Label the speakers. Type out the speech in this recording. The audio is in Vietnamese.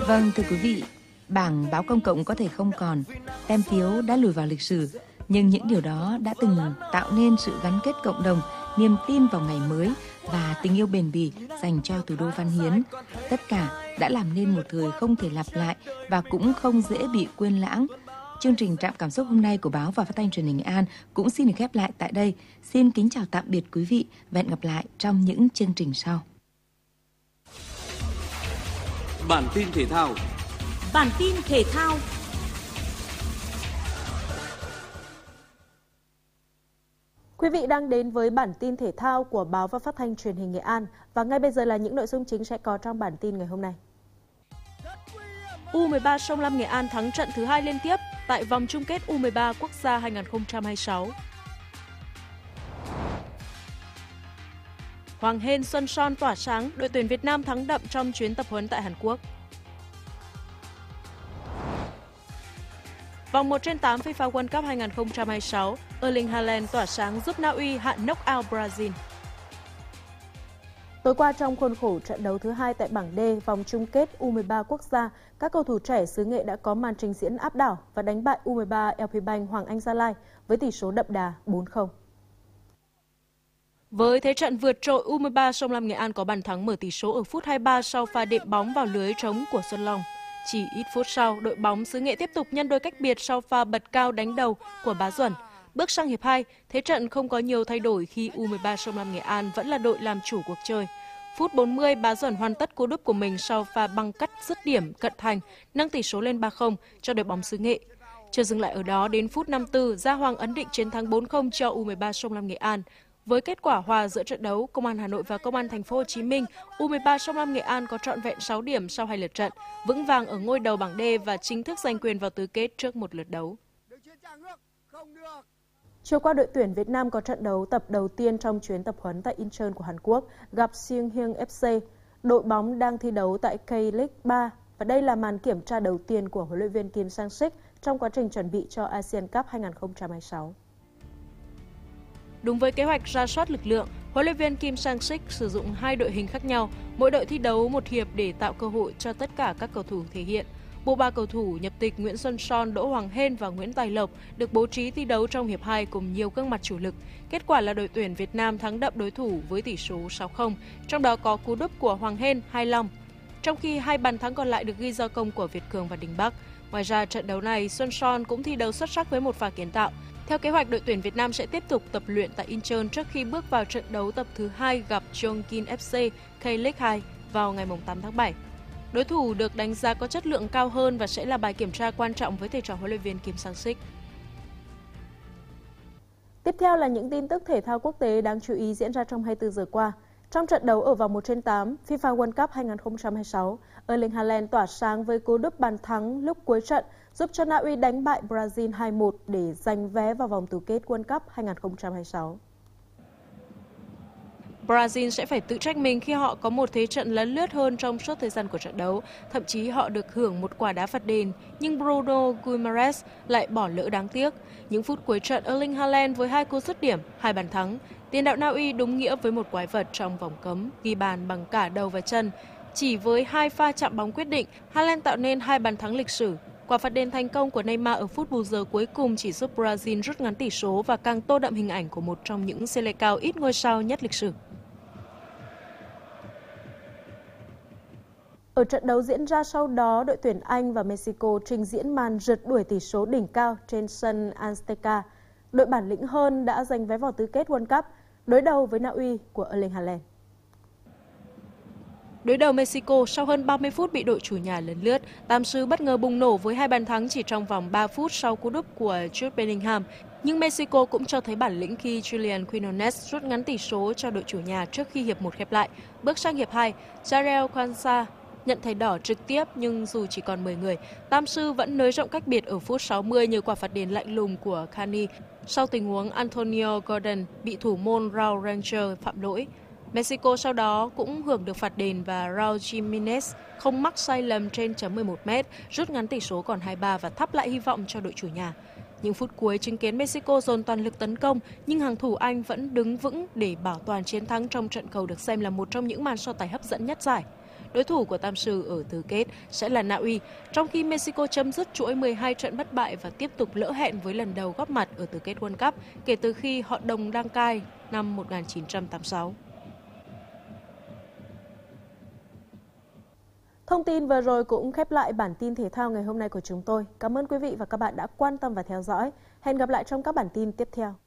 Speaker 1: Vâng, thưa quý vị, bảng báo công cộng có thể không còn, tem phiếu đã lùi vào lịch sử, nhưng những điều đó đã từng tạo nên sự gắn kết cộng đồng, niềm tin vào ngày mới và tình yêu bền bỉ dành cho thủ đô văn hiến. Tất cả đã làm nên một thời không thể lặp lại và cũng không dễ bị quên lãng. Chương trình Trạm Cảm xúc hôm nay của Báo và Phát thanh Truyền hình Nghệ An cũng xin được khép lại tại đây. Xin kính chào tạm biệt quý vị và hẹn gặp lại trong những chương trình sau.
Speaker 2: Bản tin thể thao.
Speaker 3: Quý vị đang đến với bản tin thể thao của Báo và Phát thanh Truyền hình Nghệ An và ngay bây giờ là những nội dung chính sẽ có trong bản tin ngày hôm nay.
Speaker 4: U13 Sông Lam Nghệ An thắng trận thứ 2 liên tiếp tại vòng chung kết U13 Quốc gia 2026. Hoàng Hên Xuân Son tỏa sáng, đội tuyển Việt Nam thắng đậm trong chuyến tập huấn tại Hàn Quốc. Vòng 1/8 FIFA World Cup 2026, Erling Haaland tỏa sáng giúp Na Uy hạ knock-out Brazil.
Speaker 3: Tối qua trong khuôn khổ trận đấu thứ 2 tại bảng D vòng chung kết U13 quốc gia, các cầu thủ trẻ xứ Nghệ đã có màn trình diễn áp đảo và đánh bại U13 LP Bank Hoàng Anh Gia Lai với tỷ số đậm đà 4-0.
Speaker 4: Với thế trận vượt trội, U13 Sông Lam Nghệ An có bàn thắng mở tỷ số ở phút 23 sau pha đệm bóng vào lưới trống của Xuân Long. Chỉ ít phút sau, đội bóng xứ Nghệ tiếp tục nhân đôi cách biệt sau pha bật cao đánh đầu của Bá Duẩn. Bước sang hiệp 2, thế trận không có nhiều thay đổi khi U13 Sông Lam Nghệ An vẫn là đội làm chủ cuộc chơi. Phút 40, Bá Duẩn hoàn tất cú đúp của mình sau pha băng cắt dứt điểm cận thành, nâng tỷ số lên 3-0 cho đội bóng xứ Nghệ. Chưa dừng lại ở đó, đến phút 54, Gia Hoàng ấn định chiến thắng 4-0 cho U13 Sông Lam Nghệ An. Với kết quả hòa giữa trận đấu, Công an Hà Nội và Công an Thành phố Hồ Chí Minh, U13 Sông Lam Nghệ An có trọn vẹn 6 điểm sau 2 lượt trận, vững vàng ở ngôi đầu bảng D và chính thức giành quyền vào tứ kết trước một lượt đấu.
Speaker 3: Chiều qua, đội tuyển Việt Nam có trận đấu tập đầu tiên trong chuyến tập huấn tại Incheon của Hàn Quốc gặp Seunghyung FC. Đội bóng đang thi đấu tại K-League 3 và đây là màn kiểm tra đầu tiên của huấn luyện viên Kim Sang-sik trong quá trình chuẩn bị cho ASEAN Cup 2026.
Speaker 4: Đúng với kế hoạch rà soát lực lượng, huấn luyện viên Kim Sang-sik sử dụng 2 đội hình khác nhau, mỗi đội thi đấu một hiệp để tạo cơ hội cho tất cả các cầu thủ thể hiện. Bộ ba cầu thủ nhập tịch Nguyễn Xuân Son, Đỗ Hoàng Hên và Nguyễn Tài Lộc được bố trí thi đấu trong hiệp 2 cùng nhiều gương mặt chủ lực. Kết quả là đội tuyển Việt Nam thắng đậm đối thủ với tỷ số 6-0, trong đó có cú đúp của Hoàng Hên 2-5. Trong khi 2 bàn thắng còn lại được ghi do công của Việt Cường và Đình Bắc. Ngoài ra, trận đấu này, Xuân Son cũng thi đấu xuất sắc với một pha kiến tạo. Theo kế hoạch, đội tuyển Việt Nam sẽ tiếp tục tập luyện tại Incheon trước khi bước vào trận đấu tập thứ 2 gặp Jeonkin FC K-League 2 vào ngày 8 tháng 7. Đối thủ được đánh giá có chất lượng cao hơn và sẽ là bài kiểm tra quan trọng với thầy trò huấn luyện viên Kim Sang-sik.
Speaker 3: Tiếp theo là những tin tức thể thao quốc tế đáng chú ý diễn ra trong 24 giờ qua. Trong trận đấu ở vòng 1/8 FIFA World Cup 2026, Erling Haaland tỏa sáng với cú đúp bàn thắng lúc cuối trận, giúp cho Na Uy đánh bại Brazil 2-1 để giành vé vào vòng tứ kết World Cup 2026.
Speaker 4: Brazil sẽ phải tự trách mình khi họ có một thế trận lấn lướt hơn trong suốt thời gian của trận đấu. Thậm chí họ được hưởng một quả đá phạt đền, nhưng Bruno Guimaraes lại bỏ lỡ đáng tiếc. Những phút cuối trận, Erling Haaland với 2 cú dứt điểm, 2 bàn thắng. Tiền đạo Na Uy đúng nghĩa với một quái vật trong vòng cấm, ghi bàn bằng cả đầu và chân. Chỉ với 2 pha chạm bóng quyết định, Haaland tạo nên 2 bàn thắng lịch sử. Quả phạt đền thành công của Neymar ở phút bù giờ cuối cùng chỉ giúp Brazil rút ngắn tỷ số và càng tô đậm hình ảnh của một trong những Selecao ít ngôi sao nhất lịch sử.
Speaker 3: Ở trận đấu diễn ra sau đó, đội tuyển Anh và Mexico trình diễn màn rượt đuổi tỷ số đỉnh cao trên sân Azteca. Đội bản lĩnh hơn đã giành vé vào tứ kết World Cup, đối đầu với Na Uy của Erling Haaland.
Speaker 4: Đối đầu Mexico, sau hơn 30 phút bị đội chủ nhà lấn lướt, Tam sư bất ngờ bùng nổ với 2 bàn thắng chỉ trong vòng 3 phút sau cú đúp của Jude Bellingham. Nhưng Mexico cũng cho thấy bản lĩnh khi Julian Quinones rút ngắn tỷ số cho đội chủ nhà trước khi hiệp 1 khép lại. Bước sang hiệp 2, Jarel Quansah nhận thẻ đỏ trực tiếp, nhưng dù chỉ còn 10 người, Tam sư vẫn nới rộng cách biệt ở phút 60 nhờ quả phạt đền lạnh lùng của Cani sau tình huống Antonio Gordon bị thủ môn Raul Ranger phạm lỗi. Mexico sau đó cũng hưởng được phạt đền và Raul Jimenez không mắc sai lầm trên chấm 11m, rút ngắn tỷ số còn 2-3 và thắp lại hy vọng cho đội chủ nhà. Những phút cuối chứng kiến Mexico dồn toàn lực tấn công, nhưng hàng thủ Anh vẫn đứng vững để bảo toàn chiến thắng trong trận cầu được xem là một trong những màn so tài hấp dẫn nhất giải. Đối thủ của Tam Sư ở tứ kết sẽ là Na Uy, trong khi Mexico chấm dứt chuỗi 12 trận bất bại và tiếp tục lỡ hẹn với lần đầu góp mặt ở tứ kết World Cup kể từ khi họ đồng đăng cai năm 1986.
Speaker 3: Thông tin vừa rồi cũng khép lại bản tin thể thao ngày hôm nay của chúng tôi. Cảm ơn quý vị và các bạn đã quan tâm và theo dõi. Hẹn gặp lại trong các bản tin tiếp theo.